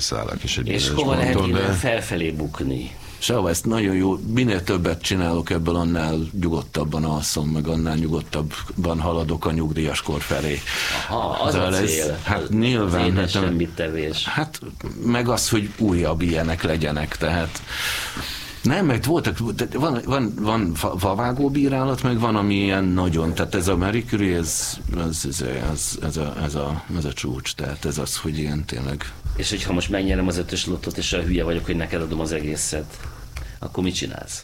visszaállok is egy És hova lehet innen felfelé bukni? Sehova, ezt nagyon jó, minél többet csinálok ebből, annál nyugodtabban alszom, meg annál nyugodtabban haladok a nyugdíjas kor felé. Aha, az a cél. Hát nyilván. Az semmit tevés. Hát meg az, hogy újabb ilyenek legyenek, tehát nem, mert voltak, van vavágó bírálat, meg van, ami ilyen nagyon, tehát ez a Marie Curie, ez a csúcs, tehát ez az, hogy ilyen tényleg. És hogyha most megnyerem az 5-ös lottót, és a hülye vagyok, hogy neked adom az egészet, akkor mit csinálsz?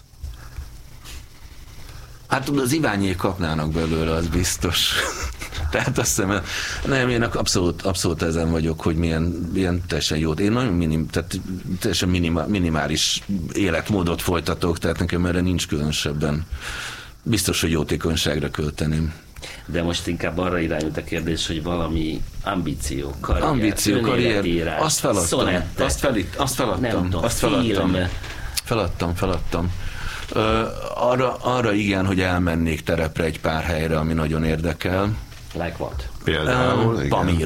Hát az Iványék kapnának belőle, az biztos. Tehát azt hiszem, nem, én abszolút ezen vagyok, hogy milyen teljesen jót. Én nagyon teljesen minimális életmódot folytatok, tehát nekem erre nincs különösebben. Biztos, hogy jótékonyságra költeném. De most inkább arra irányult a kérdés, hogy valami ambíció, karrier, azt feladtam. Arra igen, hogy elmennék terepre egy pár helyre, ami nagyon érdekel. Like what? Például,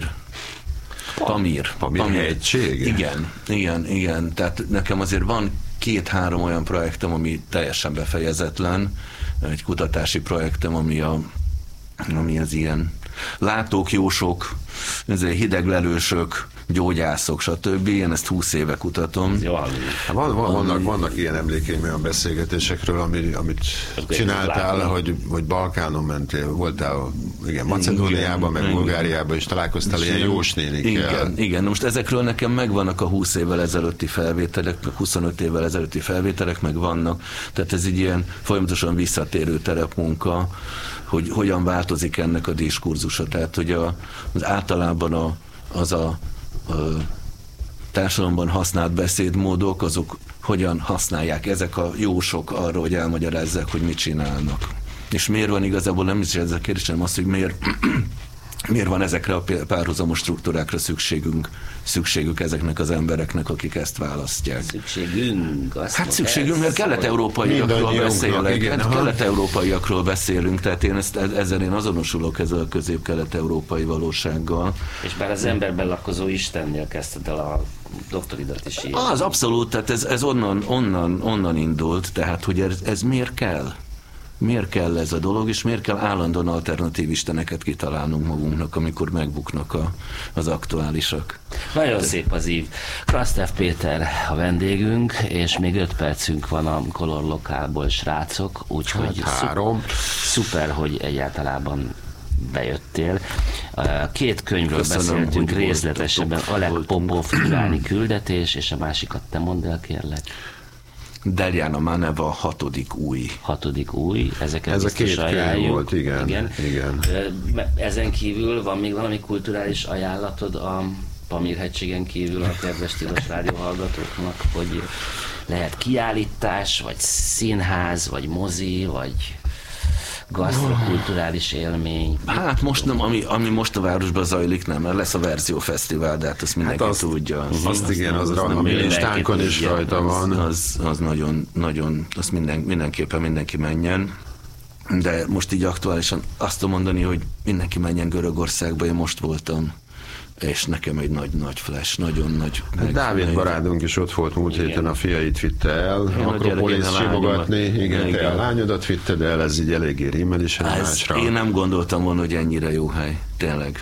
Pamír hegység? Igen. Tehát nekem azért van 2-3 olyan projektem, ami teljesen befejezetlen. Egy kutatási projektem, ami az ilyen látók, jósok, hideglelősök, gyógyászok, stb. Én ezt 20 éve kutatom. Vannak ilyen emlékeim olyan beszélgetésekről, amit csináltál, hogy Balkánon mentél, voltál Macedóniában, meg Bulgáriában, és találkoztál ilyen jósnénikkel. Igen, most ezekről nekem megvannak a 20 évvel ezelőtti felvételek, 25 évvel ezelőtti felvételek, meg vannak. Tehát ez egy ilyen folyamatosan visszatérő terepmunka, hogy hogyan változik ennek a diskurzusa. Tehát, hogy az általában az a társadalomban használt beszédmódok, azok hogyan használják ezek a jósok arra, hogy elmagyarázzák, hogy mit csinálnak. És miért van igazából, nem is ez a kérdés, hanem az, hogy miért van ezekre a párhuzamos struktúrákra szükségük ezeknek az embereknek, akik ezt választják. Szükségünk, mert kelet-európaiakról beszélünk, tehát ezzel én azonosulok ezzel a közép-kelet-európai valósággal. És bár az emberben lakozó Istennél kezdted el a doktoridat is írni. Az abszolút, tehát ez onnan indult, tehát hogy ez miért kell? Miért kell ez a dolog, és miért kell állandóan alternatív isteneket kitalálnunk magunknak, amikor megbuknak az aktuálisak? Nagyon szép az ív. Krasztev Péter a vendégünk, és még 5 percünk van a Color Lokálból, srácok, úgyhogy szuper, hogy egyáltalán bejöttél. 2 könyvről beszéltünk részletesebben, Oleg Popov Uráni küldetés, és a másikat te mondd el, kérlek. Derjana Maneva 6. új. Ezeket ez a 2 könyv volt, igen. Ezen kívül van még valami kulturális ajánlatod a Pamír-hegységen kívül a kedves tilos rádióhallgatóknak, hogy lehet kiállítás, vagy színház, vagy mozi, vagy gasztrokulturális élmény? Hát most nem, ami most a városban zajlik, nem, mert lesz a Verzió Fesztivál, de hát azt mindenki tudja. A mi listánkon is rajta van. Az nagyon, azt mindenképpen mindenki menjen. De most így aktuálisan azt tudom mondani, hogy mindenki menjen Görögországba, én most voltam. És nekem egy nagy flash, nagyon nagy. Dávid barátunk is ott volt múlt héten, a fiait vitte el Akropoliszt simogatni. Igen, te a lányodat vitted el, ez így eléggé rímel is egymásra. Én nem gondoltam volna, hogy ennyire jó hely. Tényleg.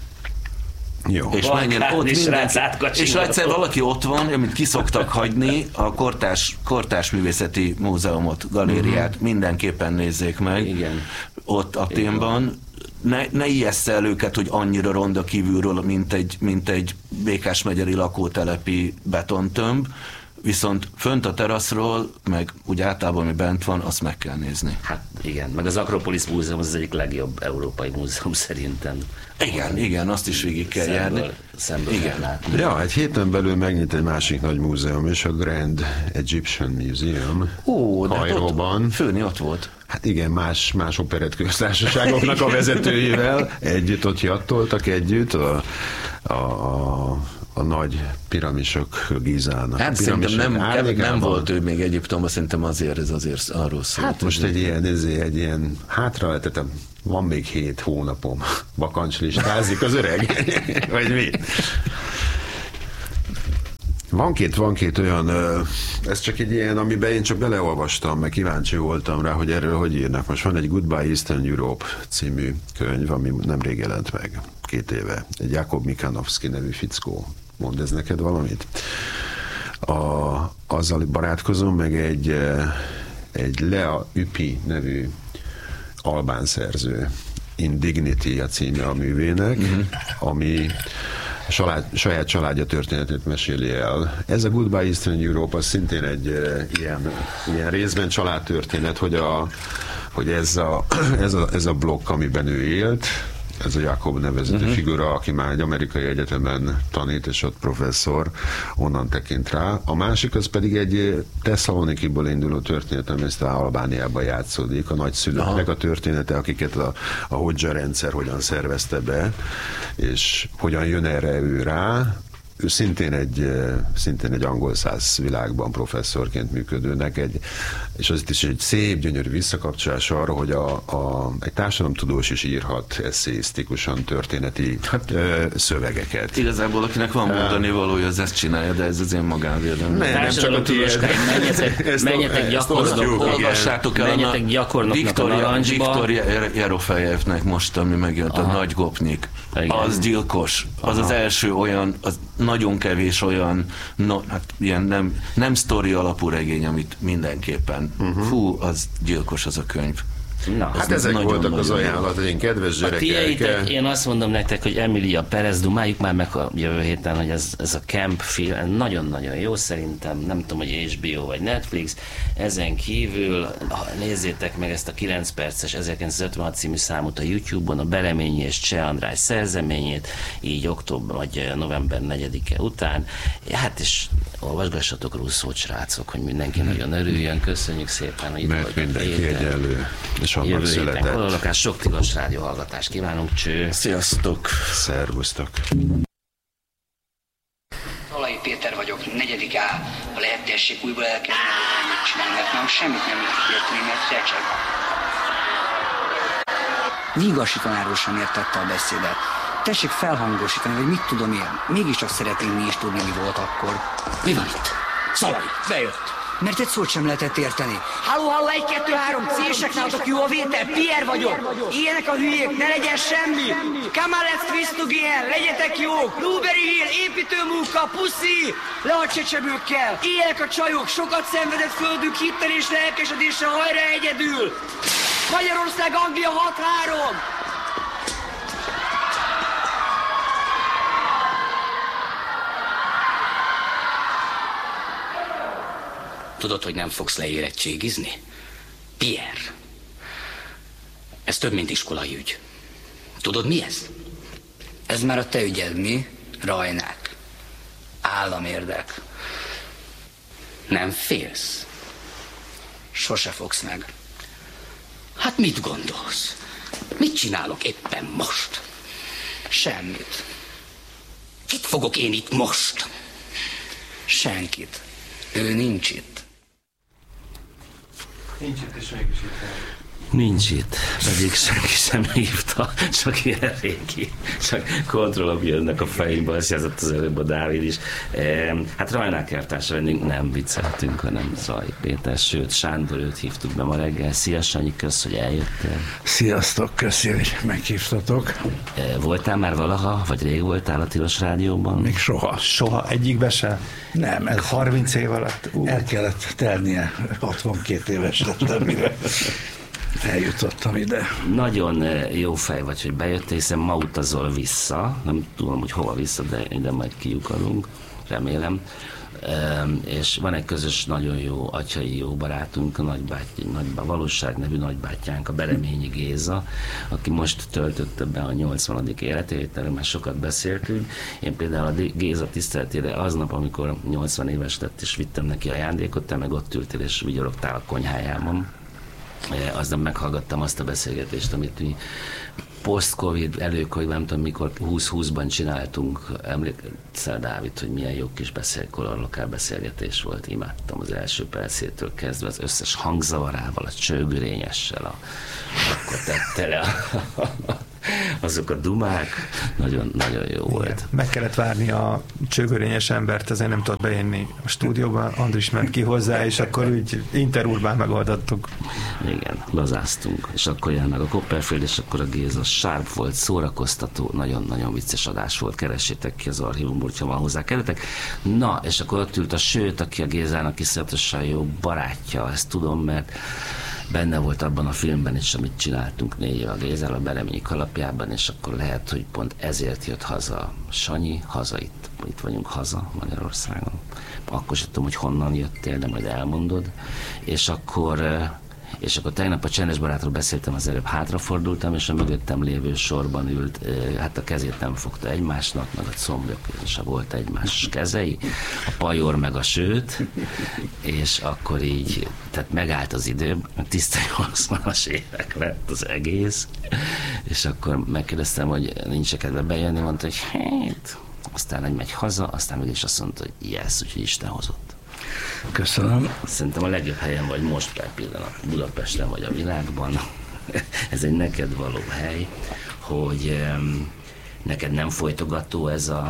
Jó. És menjen ott és ha egyszer valaki ott van, amit kiszoktak hagyni, a Kortárs Művészeti Múzeumot, galériát mindenképpen nézzék meg. Igen. Ott Athénban. Ne ijessze el őket, hogy annyira ronda kívülről, mint egy Békás-megyeri lakótelepi betontömb, viszont fönt a teraszról, meg úgy általában, ami bent van, azt meg kell nézni. Hát igen, meg az Akropolis Múzeum az egyik legjobb európai múzeum szerintem. Igen, azt is végig kell járni. Igen. Ja, egy héten belül megnyit egy másik nagy múzeum, és a Grand Egyptian Museum Kairóban. Főni ott volt. Hát igen, más operett köztársaságoknak a vezetőivel együtt ott jattoltak együtt a nagy piramisok Gizának. Hát szerintem nem volt ő még Egyiptomban, szerintem ez azért arról szólt. Hát most egy ilyen hátra lehetettem, van még 7 hónapom, bakancslistázik az öreg, vagy mi? Van két olyan, ez csak egy ilyen, amiben én csak beleolvastam, meg kíváncsi voltam rá, hogy erről hogy írnak. Most van egy Goodbye Eastern Europe című könyv, ami nemrég jelent meg, 2 éve. Egy Jakub Mikanovszki nevű fickó. Mondd ez neked valamit? Azzal barátkozom, meg egy Lea Ypi nevű albán szerző. Indignity a címe a művének, ami saját családja történetét meséli el. Ez a Goodbye Eastern Europe az szintén egy ilyen részben családtörténet, hogy ez a blokk, amiben ő élt, ez a Jakob nevezetű figura, aki már egy amerikai egyetemen tanít, és ott professzor, onnan tekint rá. A másik az pedig egy Tesszalonikiból induló történet, ami ezt Albániában játszódik, a nagyszülőknek a története, akiket a Hodzsa rendszer hogyan szervezte be, és hogyan jön erre ő rá. Ő szintén egy angol száz világban professzorként működőnek, és az itt is egy szép, gyönyörű visszakapcsolás arra, hogy egy társadalomtudós is írhat eszéisztikusan történeti szövegeket. Igazából akinek van mondani valója, az ezt csinálja, de ez az én magánvédelem. Nem csak a tiéd. Menjetek gyakornoknak a Narancsba. Viktor Jerofejevnek most, ami megjött, a Nagy Gopnik. Az gyilkos. Az az első olyan, az nagyon kevés olyan, ilyen nem sztori alapú regény, amit mindenképpen, az gyilkos az a könyv. Na, hát ezek voltak az ajánlataink, kedves gyerekek. Én azt mondom nektek, hogy Emilia Perez, dumáljuk már meg a jövő héten, hogy ez a Camp film nagyon-nagyon jó szerintem, nem tudom, hogy HBO vagy Netflix, ezen kívül nézzétek meg ezt a 9 perces 1956 című számot a YouTube-on, a Bereményi és Cseh András szerzeményét, így október vagy november 4-e után. Hát és olvasgassatok Russzót, srácok, hogy mindenki nagyon örüljön. Köszönjük szépen, hogy itt mert mindenki egyenlő. Jövő héten Kolorlokás, sok tilos rádió hallgatást kívánunk, cső! Sziasztok! Szervusztok! Alai Péter vagyok, 4. A. Ha lehet, tessék újból elkezdeni, hogy csinálni, mert nem semmit nem értek érteni, mert recseg. Vigasi tanárról sem értette a beszédet. Tessék felhangosítani, vagy mit tudom én. Mégiscsak szeretnénk mi is tudni, mi volt akkor. Mi van itt? Szalai, bejött! Mert egy szót sem lehetett érteni. Halló, 1, 2, 3, C-sek nálatok jó a vétel, Pierre vagyok. Ilyenek a hülyék, ne legyen semmi. Come on, let's twist again, legyetek jók. Blueberry Hill, építőmunka, puszi. Le a csecsemőkkel. Ilyenek a csajok, sokat szenvedett földünk, hittel és lelkesedéssel, hajrá egyedül. Magyarország, Anglia 6-3. Tudod, hogy nem fogsz leérettségizni? Pierre. Ez több, mint iskolai ügy. Tudod, mi ez? Ez már a te ügyed, mi? Rajnák. Államérdek. Nem félsz? Sose fogsz meg. Hát mit gondolsz? Mit csinálok éppen most? Semmit. Kit fogok én itt most? Senkit. Ő nincs itt. Nincs itt, és mégis itt van. Nincs itt, pedig senki sem hívta, csak ilyen régi, csak kontrollok jönnek a fejünkbe, azt jelzett az előbb a Dávid is. Hát Rajnák elvtársa vendünk, nem vicceltünk, hanem Szalai Péter, sőt Sándor, őt hívtuk be ma reggel. Szia Sanyi, kösz, hogy eljöttél. Sziasztok, köszi, hogy meghívtatok. Voltál már valaha, vagy rég voltál a Tilos Rádióban? Még soha. Soha, egyikbe se? Nem, ez 30 év alatt? El kellett telnie, 62 éves lettem, mire eljutottam ide. Nagyon jó fej vagy, hogy bejöttél, hiszen ma utazol vissza, nem tudom, hogy hova vissza, de ide majd kiukadunk, remélem. És van egy közös, nagyon jó, atyai jó barátunk, a valóság nevű nagybátyánk, a Bereményi Géza, aki most töltötte be a 80. életét, erről már sokat beszéltünk. Én például a Géza tiszteletére aznap, amikor 80 éves lett, és vittem neki ajándékot, te meg ott ültél és vigyorogtál a konyhájában. Aznap meghallgattam azt a beszélgetést, amit mi post-covid, előkovid, nem tudom mikor, 2020-ban csináltunk. Emlékszel, Dávid, hogy milyen jó kis kolorlokál beszélgetés volt, imádtam az első percétől kezdve, az összes hangzavarával, a csőgürényessel, akkor tette le azok a dumák, nagyon, nagyon jó volt. Meg kellett várni a csőgörényes embert, ezért nem tudott bejönni a stúdióba, Andris ment ki hozzá, és akkor úgy interurbán megoldottuk. Igen, lazáztunk, és akkor jön meg a Copperfield, és akkor a Géza sharp volt, szórakoztató, nagyon-nagyon vicces adás volt, keressétek ki az archívumból, hogyha van hozzá kerültek. Na, és akkor ott ült a Sőt, aki a Gézának iszonyatosan jó barátja, ezt tudom, mert benne volt abban a filmben is, amit csináltunk 4 év a Gézával, a Bereményi kalapjában, és akkor lehet, hogy pont ezért jött haza Sanyi, haza itt vagyunk haza Magyarországon. Akkor sem tudom, hogy honnan jöttél, de majd elmondod. És akkor tegnap a Csendes Barátról beszéltem, az előbb hátrafordultam, és a mögöttem lévő sorban ült, hát a kezét nem fogta egymásnak, meg a combjak se volt egymás kezei, a Pajor meg a Sőt, és akkor így, tehát megállt az idő, tiszta 80-as évek lett az egész, és akkor megkérdeztem, hogy nincs kedve bejönni, mondta, hogy hát, aztán egy megy haza, aztán mégis azt mondta, hogy yes, úgyhogy Isten hozott. Köszönöm. Szerintem a legjobb helyen vagy most per pillanat, Budapesten vagy a világban. Ez egy neked való hely, hogy neked nem folytogató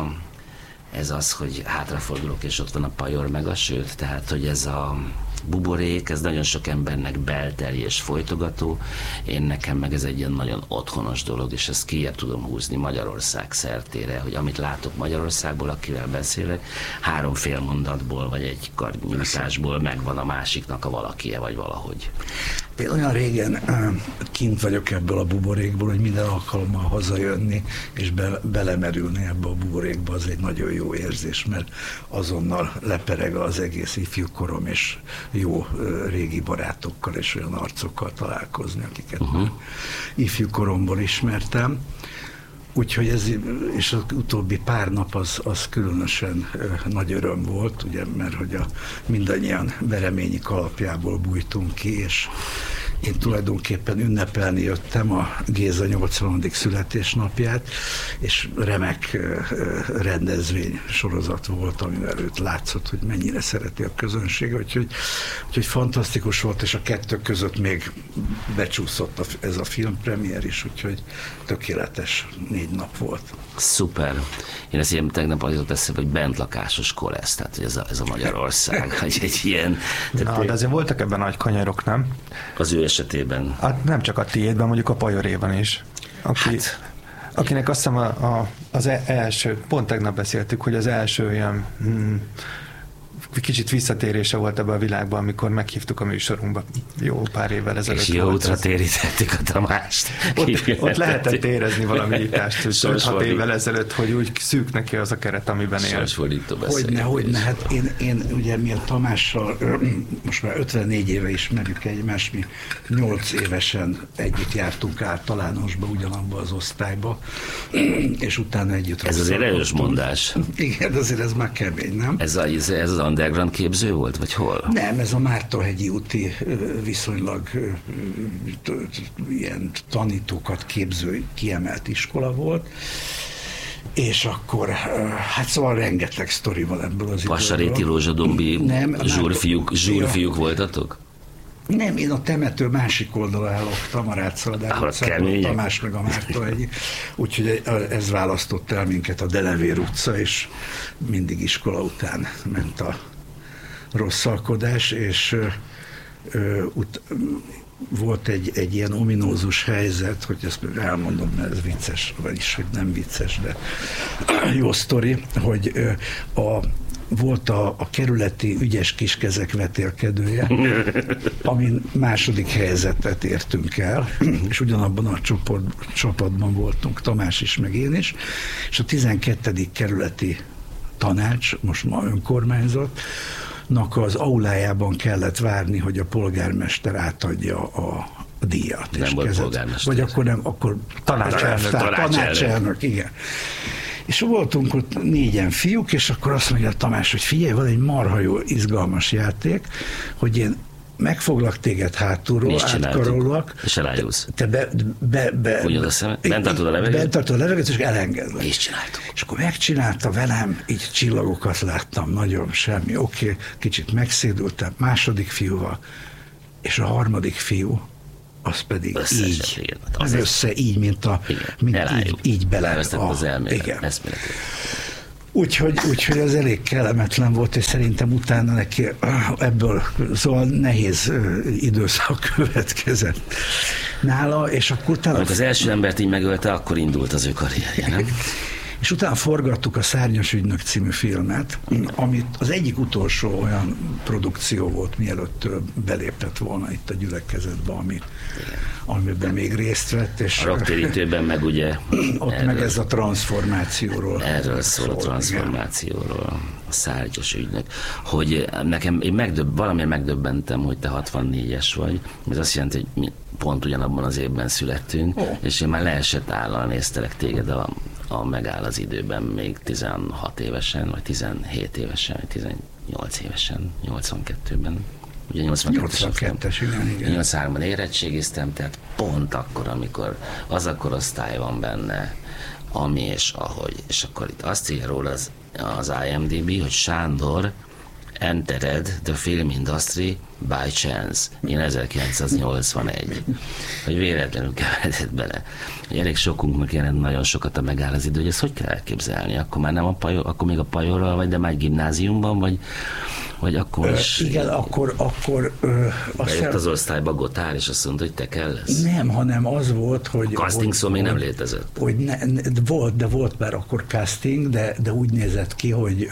ez az, hogy hátrafordulok, és ott van a Pajor meg a Sőt, tehát, hogy ez a buborék, ez nagyon sok embernek belteri és folytogató, nekem meg ez egy ilyen nagyon otthonos dolog, és ezt kijebb tudom húzni Magyarország szertére, hogy amit látok Magyarországból, akivel beszélek, 3 félmondatból, vagy egy karnyújtásból megvan a másiknak a valakie, vagy valahogy. Én olyan régen kint vagyok ebből a buborékból, hogy minden alkalommal hazajönni, és belemerülni ebbe a buborékba, az egy nagyon jó érzés, mert azonnal lepereg az egész ifjúkorom, és jó régi barátokkal és olyan arcokkal találkozni, akiket ifjúkoromból ismertem. Úgyhogy ez, és az utóbbi pár nap az különösen nagy öröm volt, ugye, mert hogy mindannyian Bereményi kalapjából bújtunk ki, és én tulajdonképpen ünnepelni jöttem a Géza 80. születésnapját, és remek rendezvény sorozat volt, amivel őt látszott, hogy mennyire szereti a közönség, úgyhogy fantasztikus volt, és a kettő között még becsúszott ez a filmpremiér is, úgyhogy tökéletes 4 nap volt. Szuper. Én ezt ilyen tegnap az jutott eszembe, hogy bentlakásos kolesz, tehát hogy ez a Magyarország, hogy egy ilyen... Na, de azért voltak ebben nagy kanyarok, nem? Az ő esetében. Hát nem csak a tiédben, mondjuk a Pajoréban is. Akinek azt hiszem az első, pont tegnap beszéltük, hogy az első olyan kicsit visszatérése volt ebbe a világban, amikor meghívtuk a műsorunkba jó pár évvel ezelőtt. És jó útra térítettük a Tamást. Ott lehetett érezni valami ítást, 5-6 évvel ezelőtt, hogy úgy szűk neki az a keret, amiben él. Hogyne, hát én ugye mi a Tamással most már 54 éve ismerjük egymást, mi 8 évesen együtt jártunk általánosba, ugyanabba az osztályba, és utána együtt. Ez azért erős mondás. Igen, azért ez már kemény, nem? Ez az underground képző volt, vagy hol? Nem, ez a Mártonhegyi úti viszonylag ilyen tanítókat képző kiemelt iskola volt, és akkor, hát szóval rengeteg sztori van ebből az időből. Passaréti, Rózsadombi, zsúrfiúk voltatok? Nem, én a temető másik oldalra állok, Tamarátszaldáról, Tamás meg a Mártonhegyi, úgyhogy ez választott el minket a Delevér utca, és mindig iskola után ment a rosszalkodás, és volt egy ilyen ominózus helyzet, hogy ezt elmondom, mert ez vicces, vagyis, hogy nem vicces, de jó sztori, hogy volt a kerületi ügyes kiskezek vetélkedője, amin második helyzetet értünk el, és ugyanabban a csapatban voltunk, Tamás is, meg én is, és a 12. kerületi tanács, most ma önkormányzatnak az aulájában kellett várni, hogy a polgármester átadja a díjat. Nem volt polgármester. Vagy akkor nem, akkor tanácselnök, igen. És voltunk ott 4-en fiúk, és akkor azt mondja Tamás, hogy figyelj, van egy marha jó, izgalmas játék, hogy én megfoglak téged hátulról, átkarollak. És elájulsz. Te bent tartod a levegőt? Bent tartod a levegőt, és elengedlek. És csináltuk. És akkor megcsinálta velem, így csillagokat láttam, nagyon semmi, oké, kicsit megszédültem, második fiúval, és a harmadik fiú az pedig összeesett, így, igen. Így, mint így bele. Az elmélet, Úgyhogy az elég kellemetlen volt, és szerintem utána neki ebből szóval nehéz időszak következett nála, és akkor utána... Amikor az első embert így megölte, akkor indult az ő karrierje, nem? És utána forgattuk a Szárnyas ügynök című filmet, amit az egyik utolsó olyan produkció volt, mielőtt belépett volna itt a gyülekezetbe, amiben még részt vett. És a Rocktérítőben meg ugye... Ott erről, meg ez a transformációról. Erről szól a transformációról, a Szárnyas ügynök. Hogy nekem, valamiért megdöbbentem, hogy te 64-es vagy. Ez azt jelenti, hogy mi pont ugyanabban az évben születtünk, és én már leesett állal néztelek téged a Megáll az időben még 16 évesen, vagy 17 évesen, vagy 18 évesen, 82-ben. Ugye 82-es, igen. 83-ban érettségiztem, tehát pont akkor, amikor az a korosztály van benne, ami és ahogy. És akkor itt azt írja róla az IMDb, hogy Sándor entered the film industry by chance in 1981. Hogy véletlenül keveredett bele. Hogy elég sokunknak jelent nagyon sokat a Megáll az idő, hogy ezt hogy kell elképzelni? Akkor már nem akkor még a Pajorral vagy, de már egy gimnáziumban, vagy akkor is... Igen, akkor bejött az osztályba Gotár, és azt mondta, hogy te kell lesz. Nem, hanem az volt, hogy... A casting szó még nem létezett. Hogy volt már akkor casting, de úgy nézett ki, hogy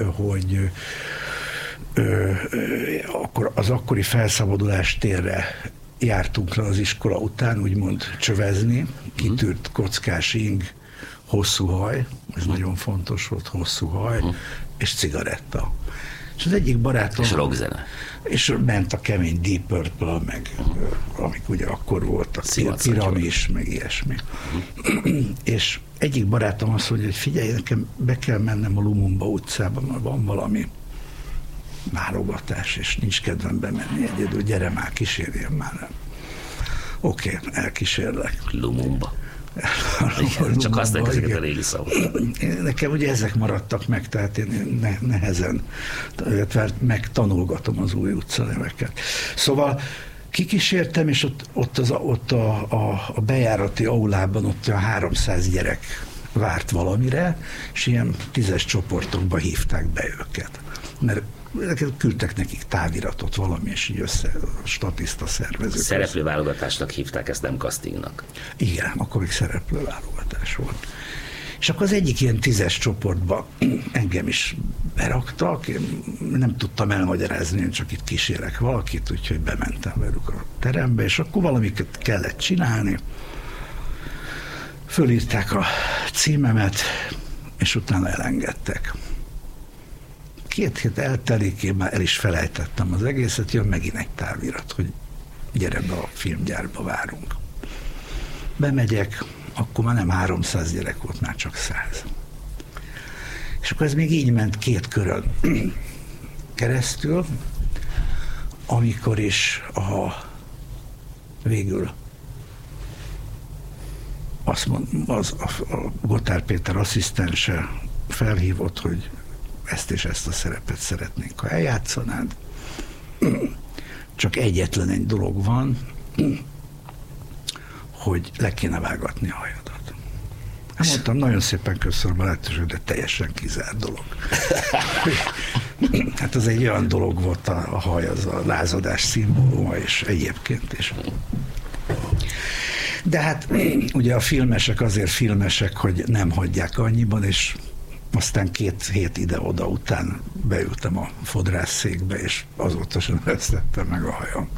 akkor az akkori felszabadulás térre jártunk le az iskola után, úgymond csövezni, kitűrt kockás ing, hosszú haj, ez nagyon fontos volt, hosszú haj, és cigaretta. És az egyik barátom... És rockzene. És ment a kemény Deep Purple, meg amik ugye akkor voltak, Piramis, meg ilyesmi. És egyik barátom azt mondja, hogy figyelj, nekem be kell mennem a Lumumba utcába, mert van valami válogatás, és nincs kedvem bemenni egyedül, gyere már, kísérjen már. Oké, elkísérlek. Lumumba. Csak használják ezeket a régi szavak. Nekem ugye ezek maradtak meg, tehát én nehezen megtanulgatom az új utcaneveket. Szóval kikísértem, és ott a bejárati aulában ott a 300 gyerek várt valamire, és ilyen 10-es csoportokba hívták be őket. Mert küldtek nekik táviratot valami, és így statiszta szervezők. Szereplőválogatásnak hívták, ezt nem castingnak. Igen, akkor még szereplőválogatás volt. És akkor az egyik ilyen 10-es csoportba engem is beraktak, én nem tudtam elmagyarázni, én csak itt kísérek valakit, úgyhogy bementem velük a terembe, és akkor valamiket kellett csinálni. Fölírták a címemet, és utána elengedtek. 2 hét eltelik, én már el is felejtettem az egészet, jön megint egy távirat, hogy gyere be a filmgyárba, várunk. Bemegyek, akkor már nem 300 gyerek volt, már csak 100. És akkor ez még így ment 2 körön keresztül, amikor is végül azt a Gotár Péter asszisztense felhívott, hogy ezt és ezt a szerepet szeretnénk, ha eljátszanád. Csak egyetlen egy dolog van, hogy le kéne vágatni a hajadat. Mondtam, nagyon szépen köszönöm a lehetőséget, de teljesen kizárt dolog. Hát az egy olyan dolog volt a haj, az a lázadás szimbóluma, és egyébként is. De hát ugye a filmesek azért filmesek, hogy nem hagyják annyiban, és aztán 2 hét ide-oda után beültem a fodrásszékbe, és azóta sem vesztettem meg a hajam.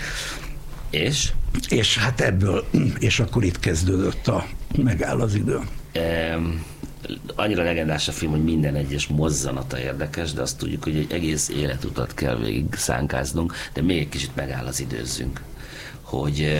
És hát ebből, és akkor itt kezdődött a Megáll az idő. Annyira legendás a film, hogy minden egyes mozzanata érdekes, de azt tudjuk, hogy egy egész életutat kell végig szánkáznunk, de még egy kicsit megáll az időzzünk, hogy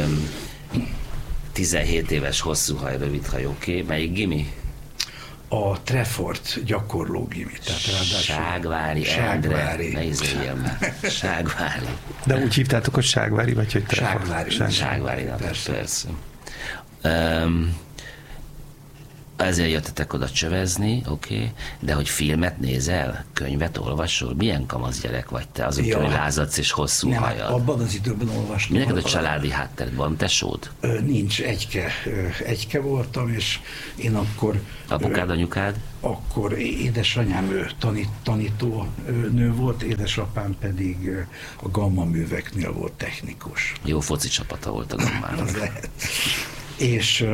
17 éves hosszú haj, rövid haj, oké, melyik gimi? A Treffort gyakorló gimi. Ságvári Endre, ne izéljen már. Ságvári. De úgy hívtátok, hogy Ságvári, vagy hogy Treffort? Ságvári, persze. ezért jöttetek oda csövezni, oké, de hogy filmet nézel, könyvet olvasol, milyen kamasz gyerek vagy te, azok, hogy lázadsz és hosszú hajad? Abban az időben olvastam. Mi neked a családi háttered van, tesód? Nincs, egyke voltam, és én akkor... Apukád, anyukád? Akkor édesanyám tanító nő volt, édesapám pedig a Gamma műveknél volt technikus. Jó foci csapata volt a Gammának. Az lehet. És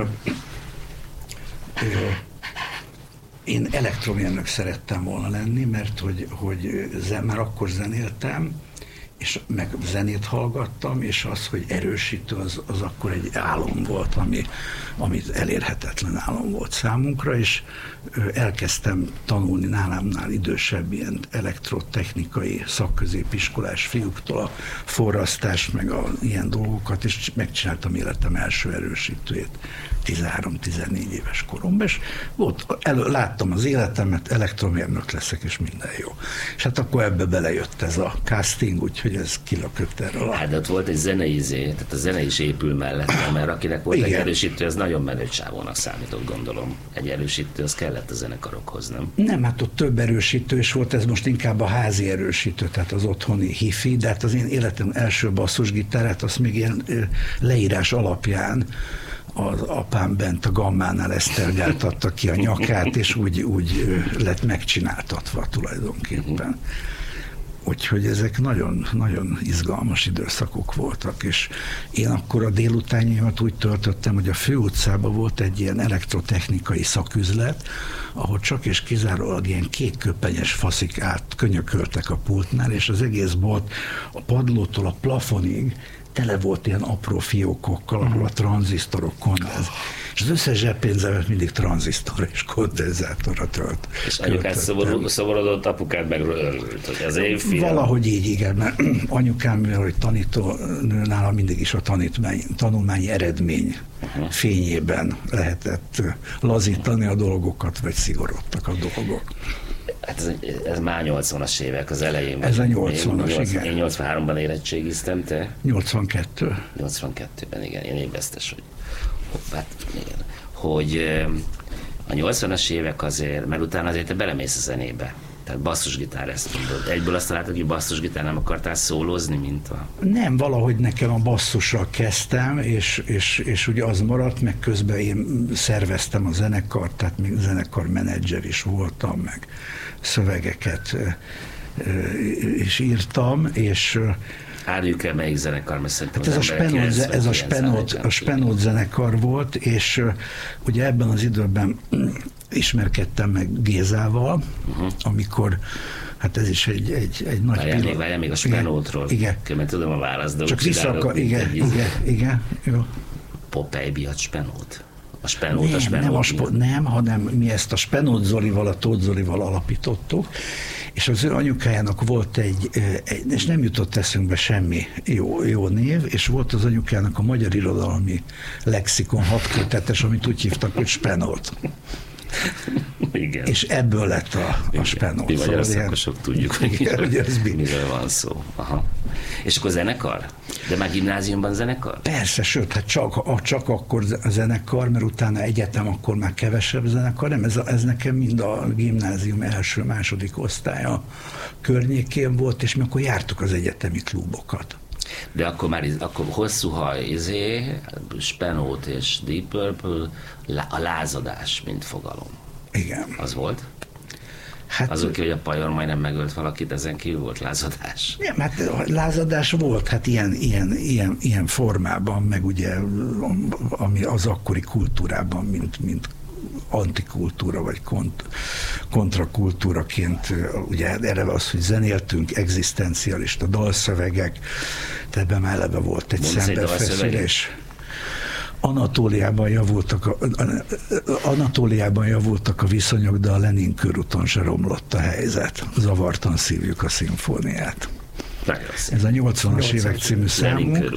én elektromérnök szerettem volna lenni, mert hogy már akkor zenéltem, és meg zenét hallgattam, és az, hogy erősítő, az akkor egy álom volt, ami elérhetetlen álom volt számunkra, és elkezdtem tanulni nálamnál idősebb ilyen elektrotechnikai szakközépiskolás fiúktól a forrasztást, meg ilyen dolgokat, és megcsináltam életem első erősítőjét 13-14 éves koromban, és láttam az életemet, elektromérnök leszek, és minden jó. És hát akkor ebbe belejött ez a casting, úgyhogy ez kilökött erről. Hát ott volt egy zenei tehát a zene is épül mellett, mert akinek volt egy erősítő, az nagyon menő csávónak számított, gondolom. Egy erősítő, az kellett a zenekarokhoz, nem? Nem, hát ott több erősítő is volt, ez most inkább a házi erősítő, tehát az otthoni hifi, de hát az én életem első basszusgitárát, azt még ilyen leírás alapján az apám bent a Gammánál esztergyártatta ki a nyakát, és úgy lett megcsináltatva tulajdonképpen. Úgyhogy ezek nagyon, nagyon izgalmas időszakok voltak, és én akkor a délutánjaimat úgy töltöttem, hogy a főutcában volt egy ilyen elektrotechnikai szaküzlet, ahol csak és kizárólag ilyen kékköpenyes faszik könyököltek a pultnál, és az egész bolt a padlótól a plafonig tele volt ilyen apró fiókokkal, ahol a tranzisztorok, és az összes zseppénzemet mindig tranzisztorra és kondenzátorra És anyukád szomorodott, apukád meg örült, hogy az én fiam. Valahogy így, igen, mert anyukám, mivel hogy tanítónő, nála mindig is a tanulmányi eredmény fényében lehetett lazítani a dolgokat, vagy szigorodtak a dolgok. Hát ez már 80-as évek, az elején. Ez a 80-as, igen. Én 83-ban érettségiztem, te? 82. 82-ben, igen, én évesztes, hogy a 80-as évek azért, mert utána azért te belemész a zenébe. Tehát basszusgitár, ezt mondod. Egyből azt találtad, hogy basszusgitár, nem akartál szólózni, mint a... Nem, valahogy nekem a basszussal kezdtem, és ugye az maradt, meg közben én szerveztem a zenekart, tehát még zenekarmenedzser is voltam, meg szövegeket is írtam, és... Árjuk el, melyik zenekar, mert szerintem hát ez a Spenót zenekar volt, és ugye ebben az időben ismerkedtem meg Gézával, amikor, hát ez is egy nagy pillanat. Várjál még a Spenótról. Igen. Mert tudom a választ, de csak igen. Jó. Popeye miatt Spenót. A Spenót. Nem, hanem mi ezt a Spenót Zolival, a Tóth Zolival alapítottuk, és az ő anyukájának volt és nem jutott eszünkbe semmi jó név, és volt az anyukájának a magyar irodalmi lexikon 6 kötetes, amit úgy hívtak, hogy Spenót. Igen. És ebből lett a Spenót. Mi magyar szakosok tudjuk, hogy miről van szó. Aha. És akkor zenekar? De már gimnáziumban zenekar? Persze, sőt, hát csak akkor zenekar, mert utána egyetem akkor már kevesebb zenekar, nem, ez nekem mind a gimnázium első-második osztálya környékén volt, és mi akkor jártuk az egyetemi klubokat. De akkor hosszú haj, Spenót és Deep Purple, a lázadás, mint fogalom. Igen. Az volt? Hát, azok, hogy a Pajor majdnem megölt valakit, ezen kívül volt lázadás? Nem, hát lázadás volt, hát ilyen formában, meg ugye ami az akkori kultúrában, mint antikultúra, vagy kontrakultúraként, ugye erre az, hogy zenéltünk, egzisztencialista dalszövegek, tehát ebben már eleve volt egy szembefeszülés. Anatóliában javultak a viszonyok, de a Lenin körúton se romlott a helyzet. Zavartan szívjuk a szimfóniát. Ez a 80-as évek című számunk.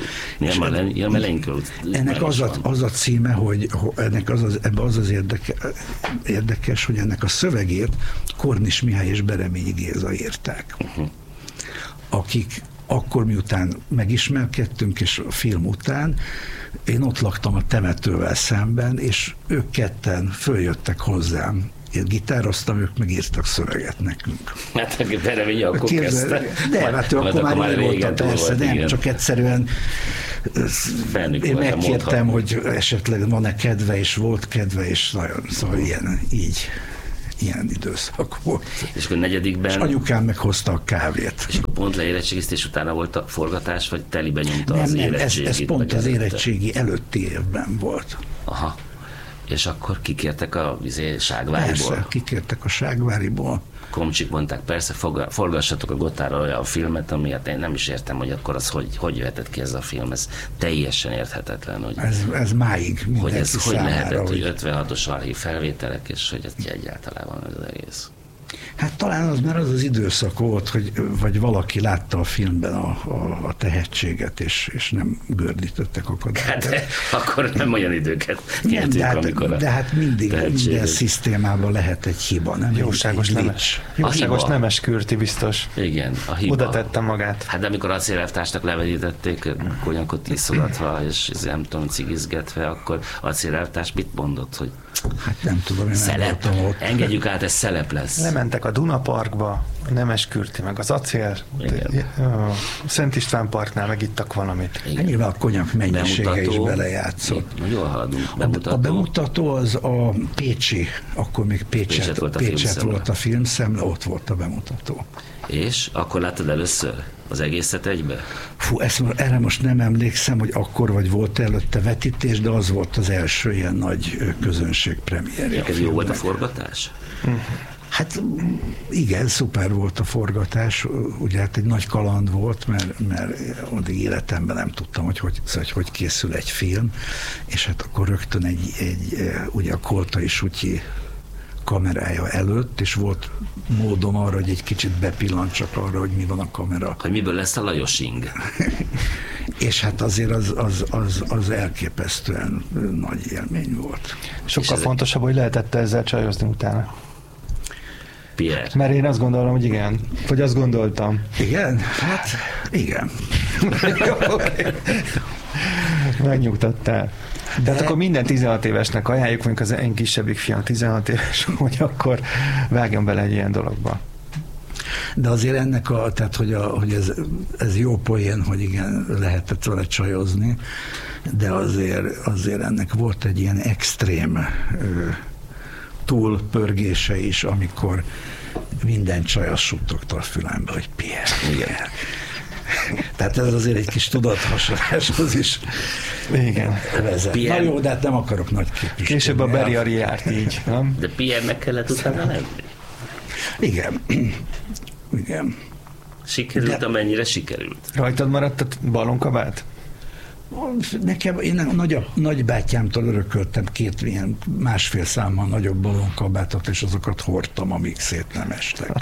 Ennek az a címe, hogy ebben az érdekes, hogy ennek a szövegét Kornis Mihály és Bereményi Géza írták. akkor miután megismerkedtünk, és a film után, én ott laktam a temetővel szemben, és ők ketten följöttek hozzám. Én gitároztam, ők megírtak szöveget nekünk. Hát Beremény akkor kezdte. De hát ő akkor már régóta, persze, nem, igen. Csak egyszerűen én megkértem, hogy esetleg van-e kedve, és volt kedve, és nagyon, szóval ilyen időszak volt. És akkor negyedikben... És anyukám meghozta a kávét. És akkor pont leérettségiztés utána volt a forgatás, vagy telibe nyomta az érettségit? Ez pont az érettségi előtti évben volt. Aha. És akkor kikértek a Ságváriból? Persze, kikértek a Ságváriból. Komcsik mondták, persze, forgassatok a Gotthardral olyan filmet, amiért én nem is értem, hogy akkor az hogy jöhetett ki ez a film. Ez teljesen érthetetlen. Hogy ez máig mindenki hogy ez számára, hogy lehetett, hogy 56-os archív felvételek, és hogy ez egyáltalán ez az egész. Hát talán az már az időszak volt, vagy valaki látta a filmben a tehetséget, és nem gördítettek akadályt. Hát akkor nem olyan időket nyertünk, amikor de hát mindig minden szisztémában lehet egy hiba, nem? Jóságos nemes Kürti biztos. Igen, a hiba. Oda tette magát. Hát de amikor a acélelvtársnak levedítették, konyakot iszogatva, és nem tudom, cigizgetve, akkor acélelvtárs mit mondott, hogy hát nem tudom, én szelep. Engedjük át, ez szelep lesz. Lementek a Dunaparkba, a Nemes Kürti, meg az acél. A Szent István Parknál megittak valamit. Nyilván a konyak mennyisége is belejátszott. Jól haladunk. A bemutató az a Pécsi, akkor még Pécset volt a filmszemle, ott volt a bemutató. És akkor láttad először az egészet egybe? Fú, erre most nem emlékszem, hogy akkor vagy volt előtte vetítés, de az volt az első ilyen nagy közönségpremierje. Ez jó volt a forgatás? Hát igen, szuper volt a forgatás, ugye hát egy nagy kaland volt, mert addig életemben nem tudtam, hogy készül egy film, és hát akkor rögtön egy ugye a Koltai Sutyi kamerája előtt, és volt módom arra, hogy egy kicsit bepillantsak arra, hogy mi van a kamera. Hogy miből lesz a Lajosing. És hát azért az elképesztően nagy élmény volt. Sokkal fontosabb, hogy lehetett ezzel csajozni utána. Pierre. Mert én azt gondolom, hogy igen. Vagy azt gondoltam. Igen? Hát igen. Megnyugtattál. Tehát akkor minden 16 évesnek ajánljuk, mondjuk az én kisebbik fiam 16 éves, hogy akkor vágjon bele egy ilyen dologba. De azért ennek tehát hogy ez jó poén, hogy igen, lehetett vele csajozni, de azért ennek volt egy ilyen extrém túlpörgése is, amikor minden csaj azt suttogta a fülembe, hogy Pierre. Tehát ez azért egy kis tudathasadáshoz is vezet. Na jó, de hát nem akarok nagy képviselni. Később a Beriari járt így, nem? De Pierre-nek kellett utána lenni? Igen. Sikerült, amennyire sikerült. Rajtad maradt a balonkabát? Nekem, én nagybátyámtól örököltem 2 ilyen 1,5 számmal nagyobb balonkabátot, és azokat hordtam, amíg szét nem estek.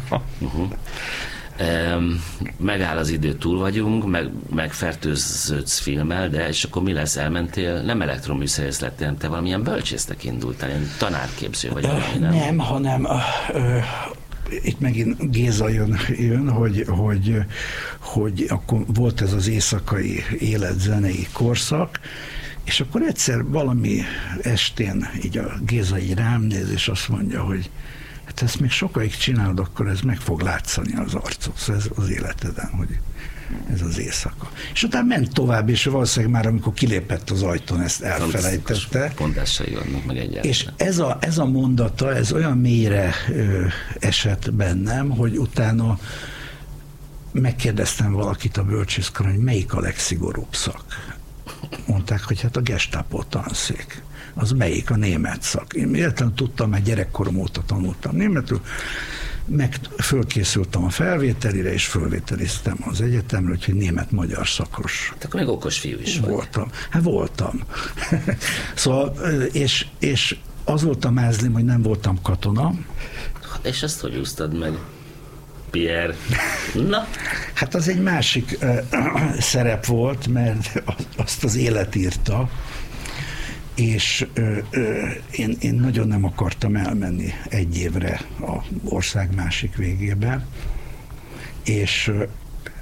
Megáll az idő, túl vagyunk, megfertőződsz filmmel, de és akkor mi lesz, elmentél, nem elektroműszerész lettél, hanem te valamilyen bölcsésznek indultál, ilyen tanárképző vagy valami, nem? Nem, hanem itt megint Géza jön, hogy akkor volt ez az éjszakai életzenei korszak, és akkor egyszer valami estén így a Géza így rám néz, és azt mondja, hogy hát ezt még sokáig csinálod, akkor ez meg fog látszani az arcod, szóval ez az életeden, hogy ez az éjszaka. És utána ment tovább, és valószínűleg már amikor kilépett az ajtón, ezt elfelejtette. Pontásai vannak meg egyáltalán. És ez a mondata, ez olyan mélyre esett bennem, hogy utána megkérdeztem valakit a bölcsészkaron, hogy melyik a legszigorúbb szak. Mondták, hogy hát a Gestapo tanszék. Az melyik? A német szak. Én értem tudtam, mert gyerekkorom óta tanultam németül, meg fölkészültem a felvételire, és fölvételiztem az egyetemre, úgyhogy német-magyar szakos. Hát akkor még okos fiú is voltam. Hát voltam. Szóval, és az volt a mázlim, hogy nem voltam katona. És ezt hogy úsztad meg, Pierre? Na? Hát az egy másik szerep volt, mert azt az élet írta, és én nagyon nem akartam elmenni 1 évre az ország másik végébe, és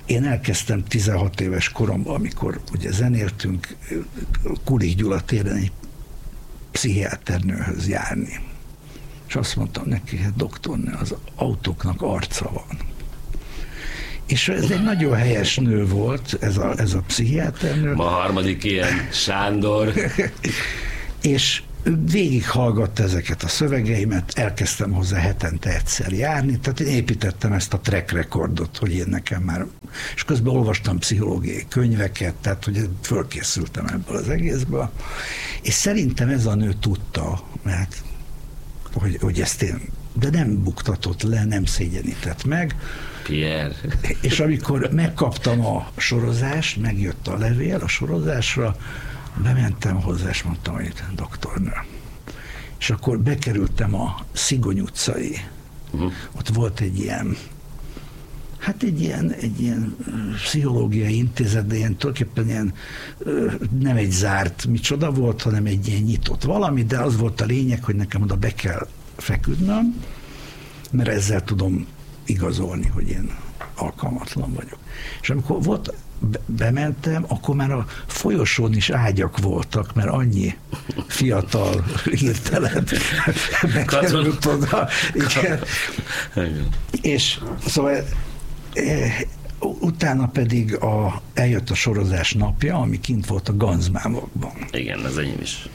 én elkezdtem 16 éves koromban, amikor ugye zenéltünk Kulik Gyula téren egy pszichiáternőhöz járni. És azt mondtam neki, hát doktornő, az autóknak arca van. És ez egy nagyon helyes nő volt, ez a pszichiáternő. Ma harmadik ilyen, Sándor. És végighallgatta ezeket a szövegeimet, elkezdtem hozzá hetente egyszer járni, tehát én építettem ezt a track recordot, hogy én nekem már, és közben olvastam pszichológiai könyveket, tehát hogy fölkészültem ebből az egészből, és szerintem ez a nő tudta, mert hogy ezt én, de nem buktatott le, nem szégyenített meg. Pierre. És amikor megkaptam a sorozást, megjött a levél a sorozásra, bementem hozzá, és mondtam, hogy doktornő. És akkor bekerültem a Szigony utcai. Ott volt egy ilyen pszichológiai intézet, de ilyen tulajdonképpen ilyen, nem egy zárt micsoda volt, hanem egy ilyen nyitott valami, de az volt a lényeg, hogy nekem oda be kell feküdnöm, mert ezzel tudom igazolni, hogy én alkalmatlan vagyok. És amikor bementem, akkor már a folyosón is ágyak voltak, mert annyi fiatal hirtelen bekerült oda. Igen. És szóval utána pedig eljött a sorozás napja, ami kint volt a Ganzmámokban. Igen, ez enyém is.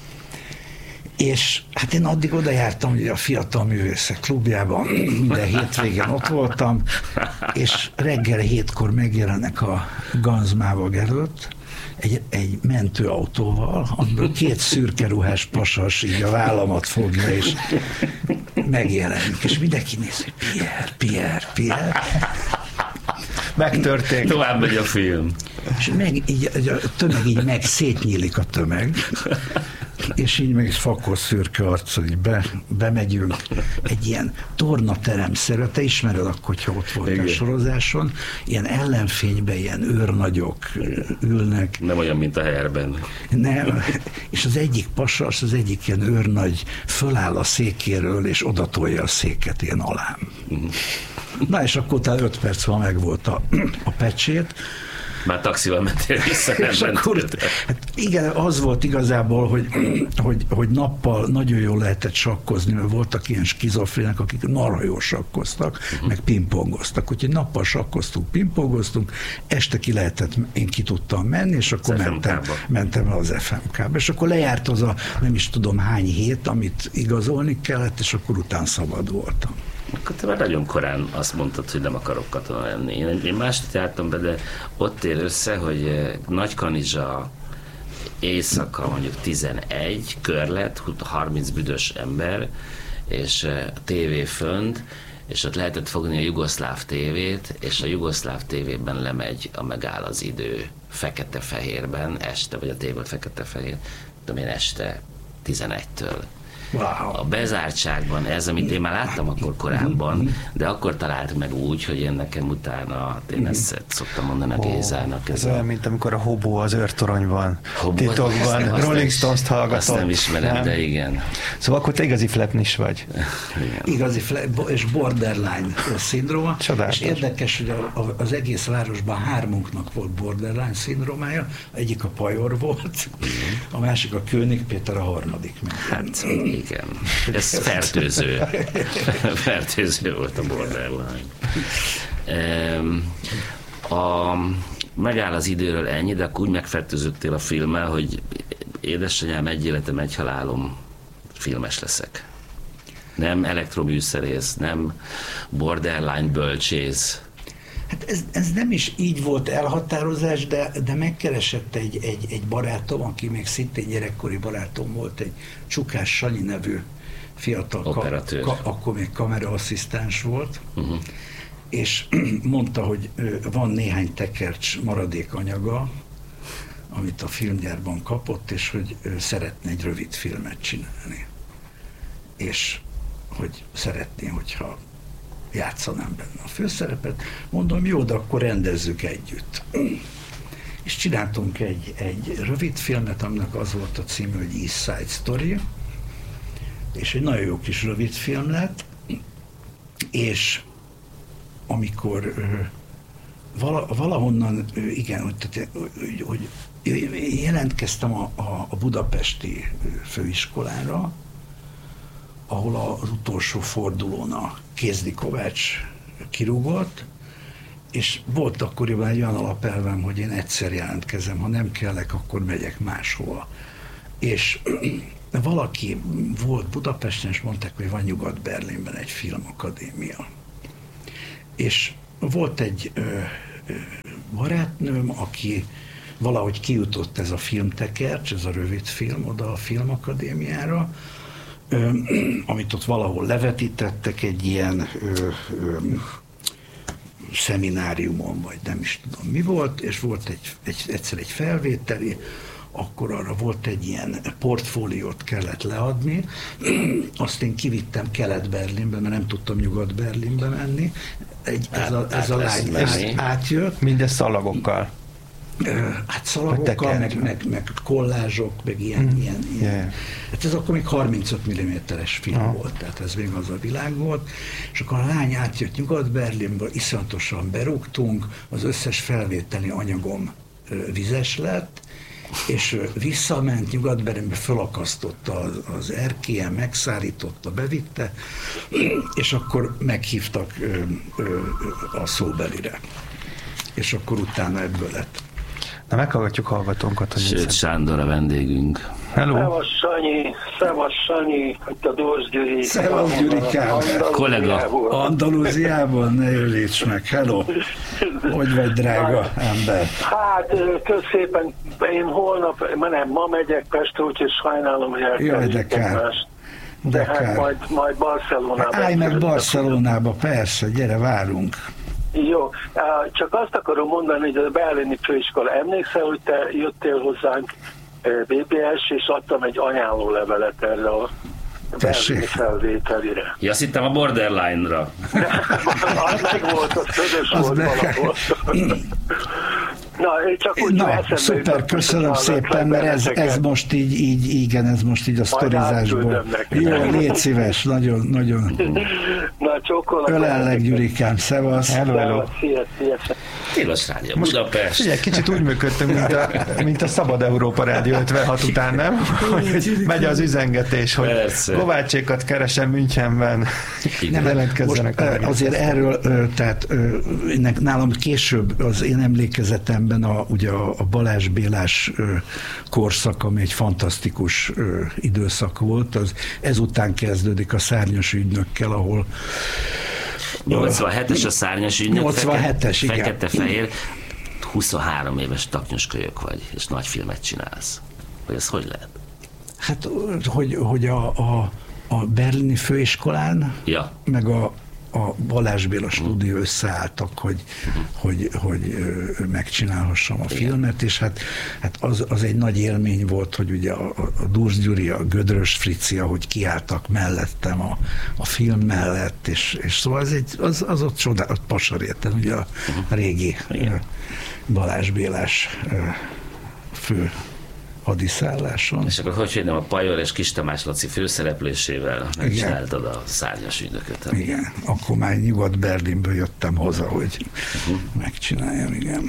És hát én addig oda jártam, hogy a Fiatal Művészek Klubjában minden hétvégén ott voltam, és reggel 7-kor megjelennek a Ganzmávog előtt egy mentőautóval, amiből 2 szürke ruhás pasas így a vállamat fogja, és megjelenik, és mindenki néz, hogy Pierre. Megtörtént. Tovább megy a film. És így a tömeg szétnyílik a tömeg, és így meg egy fakos szürke arccal így bemegyünk egy ilyen tornateremszerű, te ismered akkor, hogyha ott voltál sorozáson, ilyen ellenfényben ilyen őrnagyok ülnek. Nem olyan, mint a Herben. Nem, és az egyik pasas, az egyik ilyen őrnagy föláll a székéről, és odatolja a széket ilyen alám. Na, és akkor utána 5 perc van megvolt a pecsét. Már taxival mentél vissza. És akkor, hát igen, az volt igazából, hogy nappal nagyon jól lehetett sakkozni, mert voltak ilyen skizofrének, akik marha jól sakkoztak, meg pingpongoztak. Úgyhogy nappal sakkoztunk, pingpongoztunk, este én ki tudtam menni, és akkor mentem el az FMK-ba. És akkor lejárt az a nem is tudom hány hét, amit igazolni kellett, és akkor után szabad voltam. Akkor te már nagyon korán azt mondtad, hogy nem akarok katona lenni. Én máshogy jártam be, de ott ér össze, hogy Nagykanizsa éjszaka mondjuk 11, körlet, 30 büdös ember, és tévé fönt, és ott lehetett fogni a jugoszláv tévét, és a jugoszláv tévében lemegy a Megáll az idő fekete-fehérben, este, vagy a tévé volt fekete-fehér, tudom én, este 11-től. Wow. A bezártságban ez, amit én már láttam akkor korábban, de akkor talált meg úgy, hogy én nekem utána, én ezt szoktam mondani a Gézának. Ez olyan, mint amikor a Hobó az őrtoronyban, titokban, Rolling Stones-t hallgatott. Azt nem ismerem, nem? De igen. Szóval akkor te igazi flepnis vagy. Igazi és borderline szindróma. Csodálatos. És érdekes, hogy az egész városban 3-unknak volt borderline szindrómája, egyik a Pajor volt, a másik a König Péter, a harmadik. Hát, igen. Ez fertőző. Fertőző volt a borderline. Megáll az időről ennyi, de akkor úgy megfertőzöttél a filmmel, hogy édesanyám, egy életem, egy halálom, filmes leszek. Nem elektroműszerész, nem borderline bölcsész. Hát ez nem is így volt elhatározás, de megkeresett egy barátom, aki még szintén gyerekkori barátom volt, egy Csukás Sanyi nevű fiatal operatőr. Akkor még kameraasszisztens volt, és mondta, hogy van néhány tekercs maradékanyaga, amit a filmgyárban kapott, és hogy szeretne egy rövid filmet csinálni. És hogy szeretné, hogyha játszanám benne a főszerepet. Mondom, jó, de akkor rendezzük együtt. És csináltunk egy rövid filmet, aminek az volt a címe, hogy East Side Story, és egy nagyon jó kis rövid film lett, és amikor valahonnan, igen, hogy jelentkeztem a budapesti főiskolára, ahol az utolsó fordulón a Kézdi Kovács kirúgott, és volt akkoriban egy olyan alapelvem, hogy én egyszer jelentkezem, ha nem kellek, akkor megyek máshova. És valaki volt Budapesten, és mondták, hogy van Nyugat-Berlinben egy filmakadémia. És volt egy barátnőm, aki valahogy kijutott ez a filmtekercs, ez a rövid film oda a filmakadémiára, amit ott valahol levetítettek egy ilyen szemináriumon, vagy nem is tudom mi volt, és volt egyszer egy felvételi, akkor arra volt egy ilyen portfóliót kellett leadni, azt én kivittem Kelet-Berlinbe, mert nem tudtam Nyugat-Berlinbe menni. Ez a lány átjött. Mindez szalagokkal. Hát szalagokkal, meg kollázsok, meg ilyen. Yeah. Hát ez akkor még 35 mm-es film volt, tehát ez még az a világ volt, és akkor a lány átjött Nyugat-Berlinből, iszonyatosan berúgtunk, az összes felvételi anyagom vizes lett, és visszament Nyugat-Berlinbe, fölakasztotta az erkélyen, megszárította, bevitte, és akkor meghívtak a szóbelire. És akkor utána ebből lett. Na, meghallgatjuk hallgatónkat. Sőt, Sándor a vendégünk. Hello. Szevasz Sanyi, itt a Dorsz Gyuri. Szevasz Gyurikám. Kollega. Andalúziában, ne jöjjts meg. Hello. Hogy vagy, drága ember? Hát, köszépen, én holnap, ma megyek Pestre, úgyhogy sajnálom, hogy elkerültem mást. De hát majd Barcelonába. Állj meg Barcelonába, persze, gyere, várunk. Jó, csak azt akarom mondani, hogy a berlini főiskola, emlékszel, hogy te jöttél hozzánk BBS, és adtam egy ajánlólevelet erre a berlini felvételire. Ja, azt hittem a Borderline-ra. Meg volt, az közös volt valahol. Na, csak úgy szuper, köszönöm szépen, mert ez most így, igen, ez most így a sztorizásból. Jó, légy szíves, nagyon. Na, csókolok. Ölellek, Gyurikám, szevasz. Hello. Tilos Rádió, Budapest. Ugye, kicsit úgy működtünk, mint a Szabad Európa Rádió 56 után, nem? Hogy megy az üzengetés, hogy Kovácsékat keresem Münchenben. Nem jelentkezzenek. Azért erről, tehát nálam később az én emlékezetemben ugye a Balázs Bélás korszak, ami egy fantasztikus időszak volt, az ezután kezdődik a Szárnyas ügynökkel, ahol 87-es a Szárnyas ügynök, 87-es, fekete-fehér, 23 éves taknyoskölyök vagy, és nagy filmet csinálsz. Hogy ez hogy lehet? Hát, hogy a berlini főiskolán, meg a Balázs Béla stúdió összeálltak, hogy megcsinálhassam a filmet, és hát az egy nagy élmény volt, hogy ugye a Dorsz Gyuri, a Gödrös Frici, ahogy kiálltak mellettem a film mellett, és szóval az ott csodál, ott Pasarérten, ugye a régi Balázs Bélás fő hadiszálláson. És akkor hogy a Pajor és Kis Tamás Laci főszereplésével megcsináltad a Szárnyas ügynököt. Igen, akkor már Nyugat-Berlinből jöttem haza, hogy megcsináljam, igen.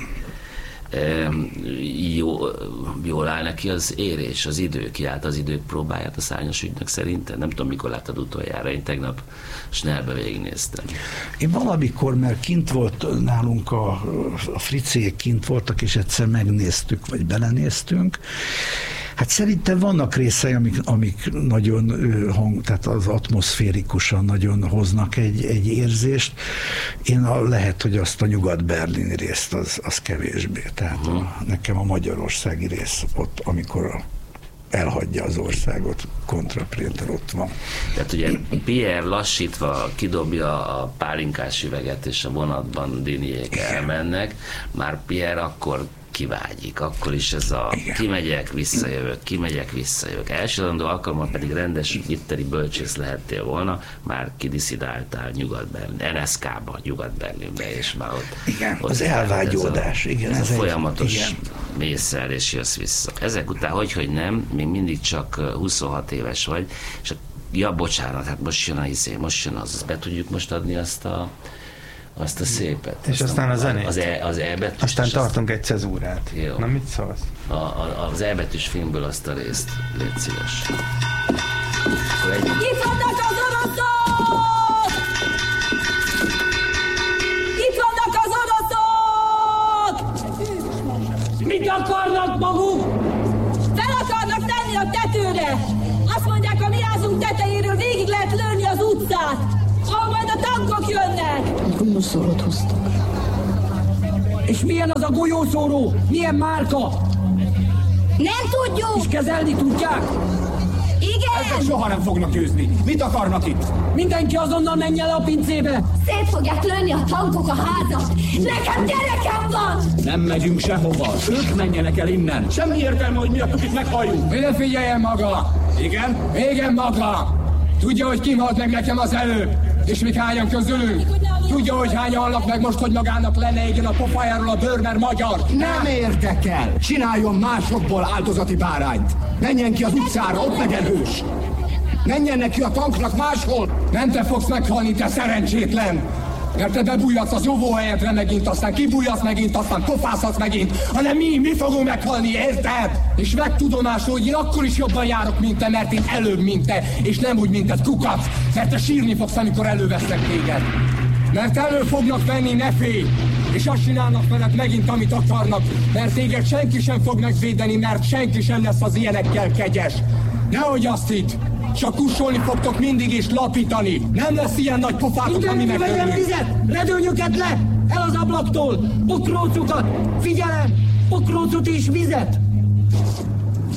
Jól áll neki az érés, az idő, kiállt az idők próbáját a Szárnyas ügynök szerintem. Nem tudom, mikor láttad utoljára, én tegnap Snellbe végignéztem. Én valamikor, mert kint volt nálunk a Fricék kint voltak, és egyszer megnéztük, vagy belenéztünk. Hát szerintem vannak részei, amik nagyon tehát az atmoszférikusan nagyon hoznak egy érzést. Én lehet, hogy azt a nyugat-berlini részt az kevésbé. Tehát nekem a magyarországi rész ott, amikor elhagyja az országot, Kontra Préter ott van. Tehát ugye Pierre lassítva kidobja a pálinkás üveget, és a vonatban Diniék elmennek, már Pierre akkor kivágyik, akkor is ez a kimegyek, visszajövök. Elsőrendő alkalommal pedig rendes itteri bölcsész lehettél volna, már kidiszidáltál Nyugat-Berlin, NSK-ba, Nyugat-Berlinbe, és már ott... Igen, ott az elvágyódás. Ez a folyamatos mészel, és jössz vissza. Ezek után, hogy nem, még mindig csak 26 éves vagy, és bocsánat, hát most jön most jön az, be tudjuk most adni azt a azt a szépet. És aztán a zenét. Az E-betűs. Aztán tartunk egy cezúrát. Jó. Na, mit szólsz? Az E-betűs filmből azt a részt, légy szíves. Itt vannak az oroszok! Itt vannak az oroszok! Mit akarnak maguk? Fel akarnak tenni a tetőre! Azt mondják, a mi házunk tetejéről végig lehet lőni az utcát! Ahol majd a tankok jönnek! Golyószórót hoztak. És milyen az a golyószóró? Milyen márka? Nem tudjuk! És kezelni tudják? Igen! Ezek soha nem fognak győzni. Mit akarnak itt? Mindenki azonnal menjen le a pincébe! Szét fogják lőni a tankok a házat! Nekem gyerekem van! Nem megyünk sehova. Ők menjenek el innen. Semmi értelme, hogy miattuk itt meghalljunk. Ide figyeljen maga! Igen? Igen maga! Tudja, hogy ki halt meg nekem az előbb? És még hányan közülünk? Tudja, hogy hányan halnak meg most, hogy magának lenne igen a pofájáról a bőrmer magyar? Nem érdekel! Csináljon másokból áldozati bárányt! Menjen ki az utcára, ott legyen hős! Menjen neki a tanknak máshol! Nem te fogsz meghalni, te szerencsétlen! Mert te bebújhatsz az jóvóhelyedre megint, aztán kibújhatsz megint, aztán pofázhatsz megint, hanem mi fogunk meghalni, érted? És megtudomásul, hogy én akkor is jobban járok, mint te, mert én előbb, mint te, és nem úgy, mint te kukac, mert te sírni fogsz, amikor elővesznek téged. Mert elő fognak venni, ne félj! És azt csinálnak veled megint, amit akarnak, mert téged senki sem fog megvédeni, mert senki sem lesz az ilyenekkel kegyes. Nehogy azt hidd! Csak kussolni fogtok mindig és lapítani. Nem lesz ilyen nagy pofátok, ami megölünk. Mindenki vegyen vizet! Redőnyöket le! El az ablaktól! Pokrócukat! Figyelem! Pokrócut és vizet!